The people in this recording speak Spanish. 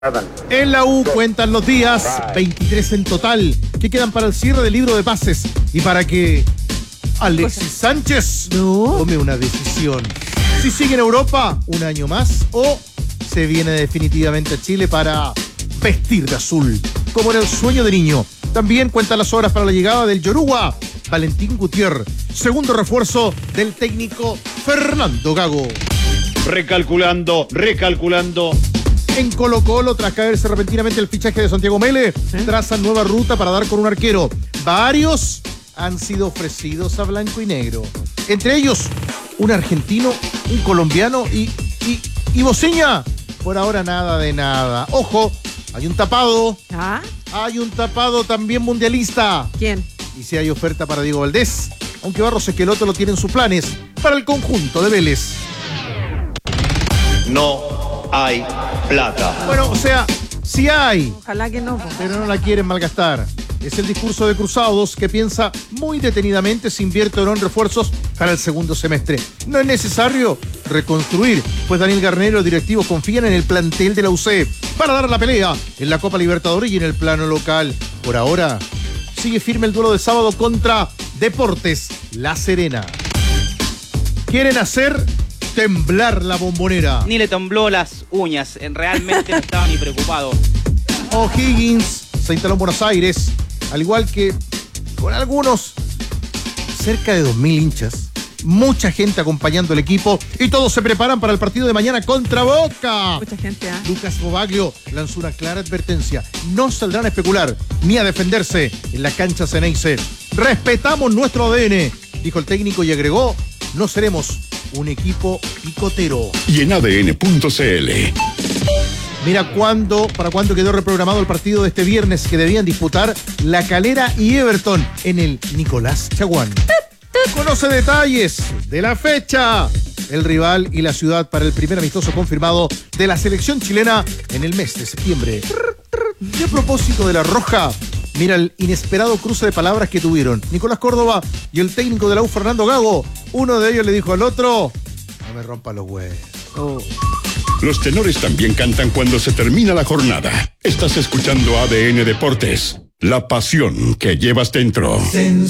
En la U cuentan los días, 23 en total, que quedan para el cierre del libro de pases y para que Alexis Sánchez tome una decisión. Si sigue en Europa, un año más, o se viene definitivamente a Chile para vestir de azul, como en el sueño de niño. También cuentan las horas para la llegada del Yoruba, Valentín Gutiérrez, segundo refuerzo del técnico Fernando Gago. Recalculando. En Colo-Colo, tras caerse repentinamente el fichaje de Santiago Mele, trazan nueva ruta para dar con un arquero. Varios han sido ofrecidos a blanco y negro. Entre ellos, un argentino, un colombiano y Boceña. Por ahora nada de nada. Ojo, hay un tapado. Hay un tapado también mundialista. ¿Quién? Y si hay oferta para Diego Valdés, aunque Barros Esqueloto lo tiene en sus planes para el conjunto de Vélez. No hay plata. Bueno, o sea, sí hay, Ojalá que no. pero no la quieren malgastar. Es el discurso de Cruzados, que piensa muy detenidamente si invierte o no en refuerzos para el segundo semestre. No es necesario reconstruir, pues Daniel Garnero y los directivos confían en el plantel de la UC para dar la pelea en la Copa Libertadores y en el plano local. Por ahora, sigue firme el duelo de sábado contra Deportes La Serena. Quieren hacer temblar la Bombonera. Ni le tembló las uñas, realmente no estaba ni preocupado. O'Higgins se instaló en Buenos Aires, al igual que con algunos, cerca de 2.000 hinchas, mucha gente acompañando al equipo y todos se preparan para el partido de mañana contra Boca. Mucha gente, Lucas Bobaglio lanzó una clara advertencia: no saldrán a especular ni a defenderse en la cancha Ceneice. Respetamos nuestro ADN, dijo el técnico, y agregó: no seremos un equipo picotero. Y en ADN.cl. Mira para cuándo quedó reprogramado el partido de este viernes que debían disputar La Calera y Everton en el Nicolás Chaguán. Conoce detalles de la fecha, el rival y la ciudad para el primer amistoso confirmado de la selección chilena en el mes de septiembre. Y a propósito de la Roja, mira el inesperado cruce de palabras que tuvieron Nicolás Córdoba y el técnico de la U, Fernando Gago. Uno de ellos le dijo al otro: no me rompa los huevos. Los tenores también cantan cuando se termina la jornada. Estás escuchando ADN Deportes, la pasión que llevas dentro.